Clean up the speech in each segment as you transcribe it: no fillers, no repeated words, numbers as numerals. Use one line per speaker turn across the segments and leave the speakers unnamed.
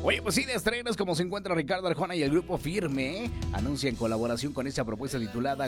Oye, pues sí, de estrenos, como se encuentra Ricardo Arjona y el grupo Firme, anuncian colaboración con esta propuesta titulada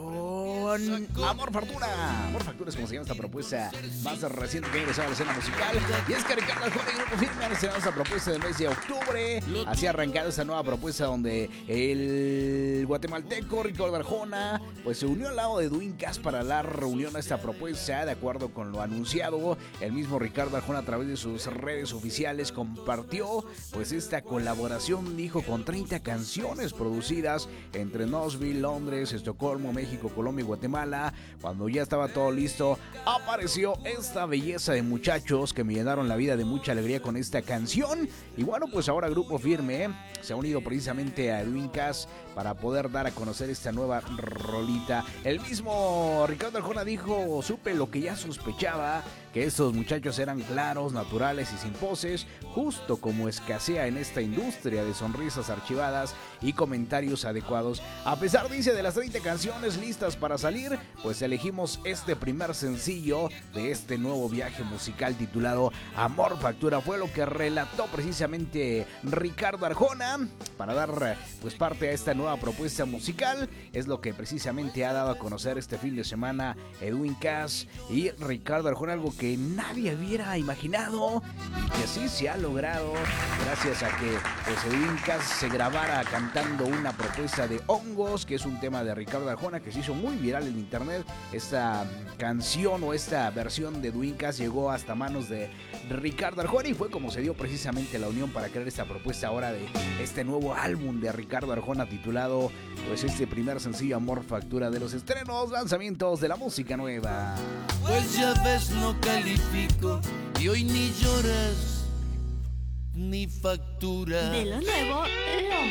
con Amor Factura. Amor Factura es como se llama esta propuesta más reciente que ha ingresado a la escena musical. Y es que Ricardo Arjona y el grupo Firme han estrenado esta propuesta del mes de octubre. Así ha arrancado esta nueva propuesta donde el guatemalteco Ricardo Arjona pues se unió al lado de Edwin Cass para dar reunión a esta propuesta. De acuerdo con lo anunciado, el mismo Ricardo Arjona a través de sus redes oficiales compartió pues esta colaboración, dijo, con 30 canciones producidas entre Nashville, Londres, Estocolmo, México, Colombia y Guatemala. Cuando ya estaba todo listo, apareció esta belleza de muchachos que me llenaron la vida de mucha alegría con esta canción. Y bueno, pues ahora Grupo Firme se ha unido precisamente a Edwin Cass para poder dar a conocer esta nueva rolita. El mismo Ricardo Arjona dijo: supe lo que ya sospechaba, que estos muchachos eran claros, naturales y sin poses, justo como escasea en esta industria de sonrisas archivadas y comentarios adecuados. A pesar, dice, de las 30 canciones listas para salir, pues elegimos este primer sencillo de este nuevo viaje musical titulado Amor Factura. Fue lo que relató precisamente Ricardo Arjona para dar pues parte a esta nueva propuesta musical. Es lo que precisamente ha dado a conocer este fin de semana Edwin Cass y Ricardo Arjona, algo que nadie hubiera imaginado y que sí se ha logrado gracias a que pues Edwin Cass se grabara cantando una propuesta de Hongos, que es un tema de Ricardo Arjona que se hizo muy viral en internet. Esta canción o esta versión de Edwin Cass llegó hasta manos de Ricardo Arjona y fue como se dio precisamente la unión para crear esta propuesta ahora de este nuevo álbum de Ricardo Arjona titulado pues este primer sencillo Amor Factura, de los estrenos, lanzamientos de la música nueva.
Pues ya ves, no califico y hoy ni lloras ni factura.
De lo nuevo, lo